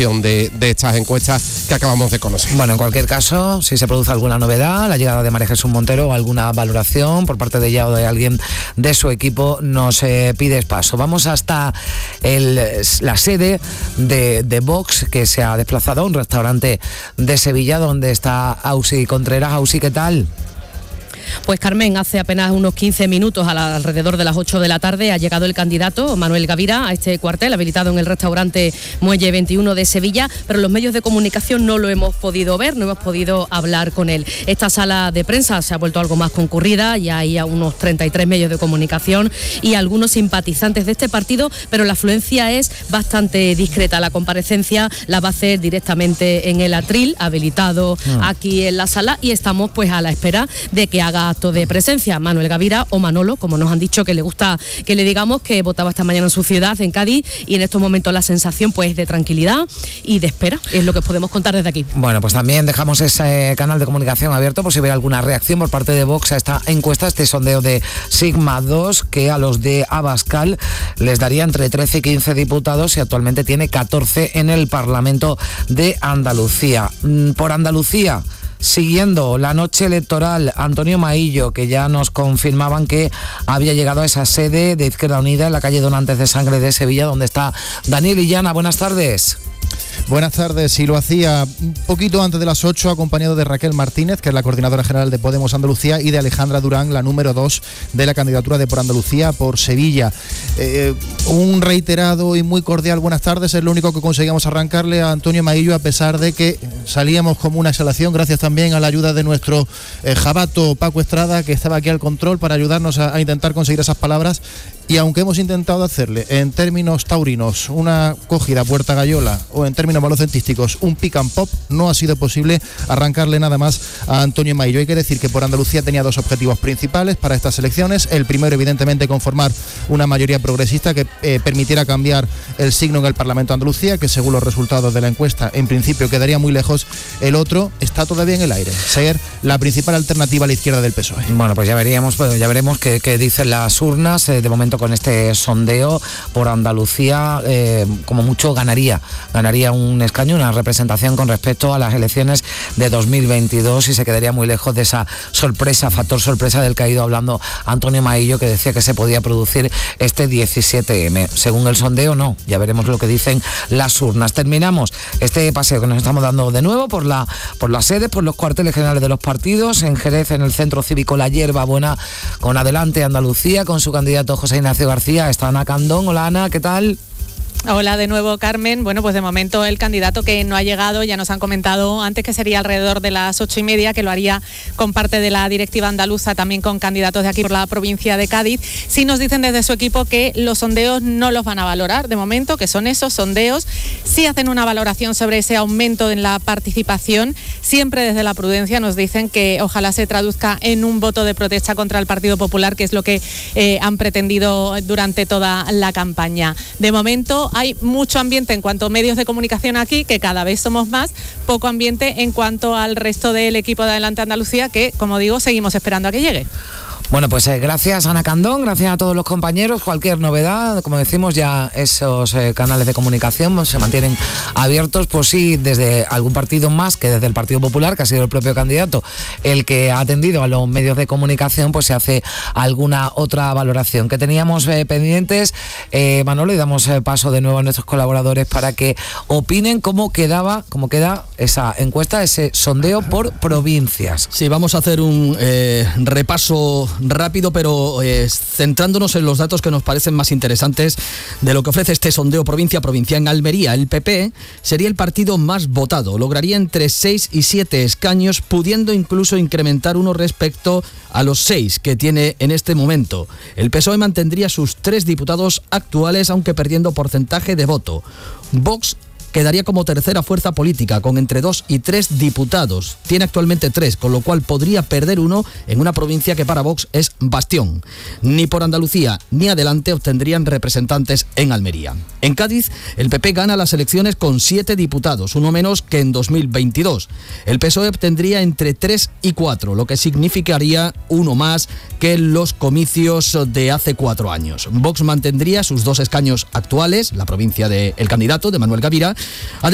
de estas encuestas que acabamos de conocer. Bueno, en cualquier caso, si se produce alguna novedad, la llegada de María Jesús Montero o alguna valoración por parte de ella o de alguien de su equipo, nos pides paso. Vamos hasta la sede de Vox, que se ha desplazado a un restaurante de Sevilla donde está Ausi Contreras. Ausi, ¿qué tal? Pues Carmen, hace apenas unos 15 minutos, alrededor de las 8 de la tarde, ha llegado el candidato Manuel Gavira a este cuartel habilitado en el restaurante Muelle 21 de Sevilla, pero los medios de comunicación no lo hemos podido ver, no hemos podido hablar con él. Esta sala de prensa se ha vuelto algo más concurrida, ya hay unos 33 medios de comunicación y algunos simpatizantes de este partido, pero la afluencia es bastante discreta. La comparecencia la va a hacer directamente en el atril, habilitado aquí en la sala, y estamos pues a la espera de que haga acto de presencia Manuel Gavira o Manolo, como nos han dicho que le gusta que le digamos, que votaba esta mañana en su ciudad, en Cádiz, y en estos momentos la sensación pues de tranquilidad y de espera, es lo que podemos contar desde aquí. Bueno, pues también dejamos ese canal de comunicación abierto por si hubiera alguna reacción por parte de Vox a esta encuesta, este sondeo de Sigma 2, que a los de Abascal les daría entre 13 y 15 diputados y actualmente tiene 14 en el Parlamento de Andalucía. Por Andalucía, siguiendo la noche electoral, Antonio Maillo, que ya nos confirmaban que había llegado a esa sede de Izquierda Unida en la calle Donantes de Sangre de Sevilla, donde está Daniel Illana. Buenas tardes. Buenas tardes, y lo hacía un poquito antes de las 8, acompañado de Raquel Martínez, que es la coordinadora general de Podemos Andalucía, y de Alejandra Durán, la número 2 de la candidatura de Por Andalucía por Sevilla. Un reiterado y muy cordial buenas tardes, es lo único que conseguimos arrancarle a Antonio Maillo, a pesar de que salíamos como una exhalación, gracias también a la ayuda de nuestro jabato Paco Estrada, que estaba aquí al control para ayudarnos a intentar conseguir esas palabras. Y aunque hemos intentado hacerle, en términos taurinos, una cogida puerta gallola, o en términos balocentísticos, un pick and pop, no ha sido posible arrancarle nada más a Antonio Maillo. Hay que decir que Por Andalucía tenía dos objetivos principales para estas elecciones. El primero, evidentemente, conformar una mayoría progresista que permitiera cambiar el signo en el Parlamento de Andalucía, que según los resultados de la encuesta, en principio quedaría muy lejos. El otro está todavía en el aire, ser la principal alternativa a la izquierda del PSOE. Bueno, pues ya veremos qué dicen las urnas. De momento, con este sondeo, Por Andalucía como mucho ganaría un escaño, una representación con respecto a las elecciones de 2022, y se quedaría muy lejos de esa factor sorpresa del que ha ido hablando Antonio Maillo, que decía que se podía producir este 17M. Según el sondeo, no, ya veremos lo que dicen las urnas. Terminamos este paseo que nos estamos dando de nuevo por la sede, por los cuarteles generales de los partidos, en Jerez, en el Centro Cívico La Hierba Buena, con Adelante Andalucía, con su candidato José Ignacio García. Está Ana Candón. Hola, Ana, ¿qué tal? Hola de nuevo, Carmen. Bueno, pues de momento el candidato que no ha llegado, ya nos han comentado antes que sería alrededor de las 8:30, que lo haría con parte de la directiva andaluza, también con candidatos de aquí por la provincia de Cádiz. Sí nos dicen desde su equipo que los sondeos no los van a valorar de momento, que son esos sondeos. Sí hacen una valoración sobre ese aumento en la participación, siempre desde la prudencia. Nos dicen que ojalá se traduzca en un voto de protesta contra el Partido Popular, que es lo que han pretendido durante toda la campaña. De momento hay mucho ambiente en cuanto a medios de comunicación aquí, que cada vez somos más, poco ambiente en cuanto al resto del equipo de Adelante Andalucía, que, como digo, seguimos esperando a que llegue. Bueno, pues gracias, Ana Candón, gracias a todos los compañeros. Cualquier novedad, como decimos, ya esos canales de comunicación se mantienen abiertos, por si desde algún partido más que desde el Partido Popular, que ha sido el propio candidato el que ha atendido a los medios de comunicación, pues se hace alguna otra valoración que teníamos pendientes. Manolo, y damos paso de nuevo a nuestros colaboradores para que opinen cómo queda esa encuesta, ese sondeo por provincias. Sí, vamos a hacer un repaso rápido, pero centrándonos en los datos que nos parecen más interesantes de lo que ofrece este sondeo provincia a provincia. En Almería, el PP sería el partido más votado, lograría entre 6 y 7 escaños, pudiendo incluso incrementar uno respecto a los 6 que tiene en este momento. El PSOE mantendría sus 3 diputados actuales, aunque perdiendo porcentaje de voto. Vox quedaría como tercera fuerza política, con entre 2 y 3 diputados. Tiene actualmente 3, con lo cual podría perder uno en una provincia que para Vox es bastión. Ni Por Andalucía ni Adelante obtendrían representantes en Almería. En Cádiz, el PP gana las elecciones con 7 diputados, uno menos que en 2022. El PSOE obtendría entre 3 y 4, lo que significaría uno más que en los comicios de hace 4 años. Vox mantendría sus 2 escaños actuales, la provincia del candidato, de Manuel Gavira.